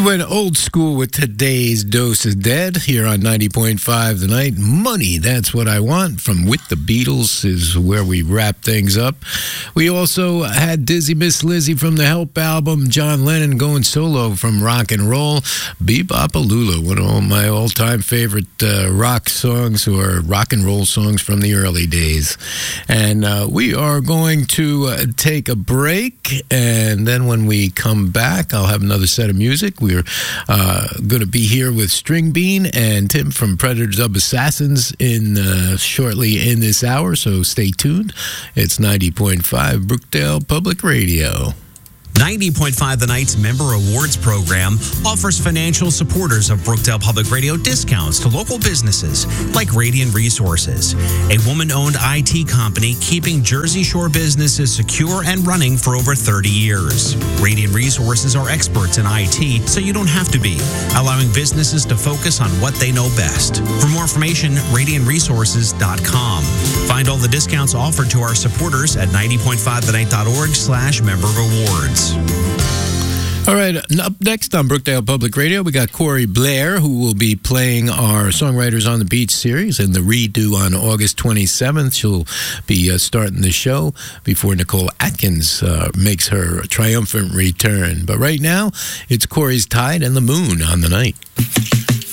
went old school with today's Dose is Dead here on 90.5 The Night. Money, That's What I Want from With the Beatles is where we wrap things up. We also had Dizzy Miss Lizzy from the Help album, John Lennon going solo from Rock and Roll, Bebop-A-Lula, one of my all-time favorite rock songs or rock and roll songs from the early days. And we are going to take a break, and then when we come back, I'll have another set of music. We're going to be here with String Bean and Tim from Predator Dub Assassins shortly in this hour, so stay tuned. It's 90.5 Brookdale Public Radio. 90.5 The Night's Member Awards program offers financial supporters of Brookdale Public Radio discounts to local businesses like Radiant Resources, a woman-owned IT company keeping Jersey Shore businesses secure and running for over 30 years. Radiant Resources are experts in IT, so you don't have to be, allowing businesses to focus on what they know best. For more information, radiantresources.com. Find all the discounts offered to our supporters at 90.5thenight.org/member-awards. All right, up next on Brookdale Public Radio, we got Corey Blair, who will be playing our Songwriters on the Beach series in the redo on August 27th. She'll be starting the show before Nicole Atkins makes her triumphant return. But right now, it's Corey's Tide and the Moon on the Night.